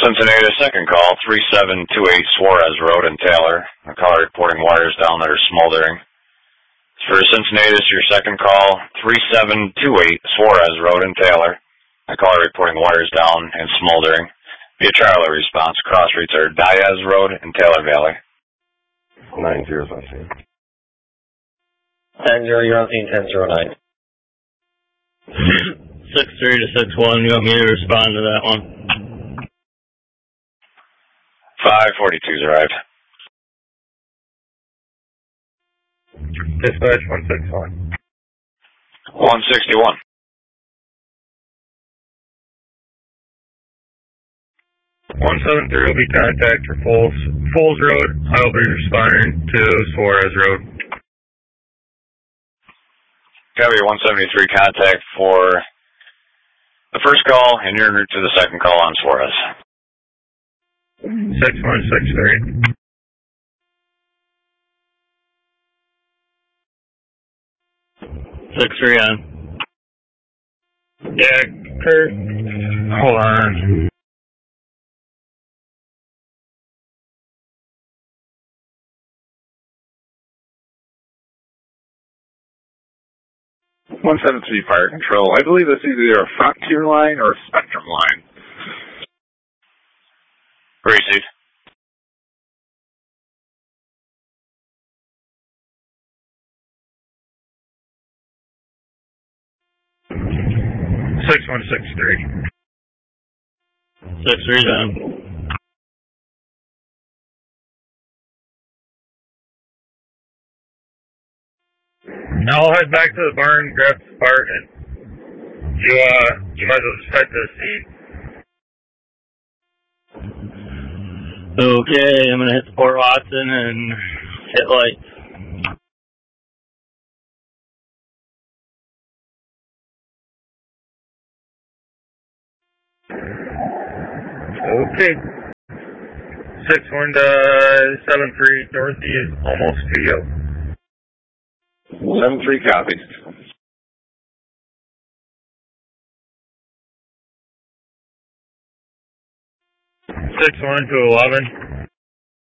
Cincinnati, second call, 3728 Suarez Road in Taylor. A caller reporting wires down that are smoldering. For Cincinnati, your second call, 3728 Suarez Road in Taylor. A caller reporting wires down and smoldering. Via Charlie response, cross routes are Diaz Road in Taylor Valley. 9-0 is on scene. 10-0, you're on scene, 10-09. 6-3 to 6-1, you want me to respond to that one? 542's arrived. Dispatch 161. 161. 173 will be contact for Foles Road. I'll be responding to Suarez Road. Copy 173 contact for the first call and you're en route to the second call on Suarez. 6163. 6-3 on. Yeah, Kurt. Hold on. .173 Fire Control. I believe this is either a Frontier line or a Spectrum line. Receive. Six 6163. 6-3 on. Now I'll head back to the barn, grab the spark, and you might as well just set the seat. Okay, I'm gonna hit the Port Watson and hit lights. Okay. 6173 northeast, almost to you. 73 copies. 61 to 11.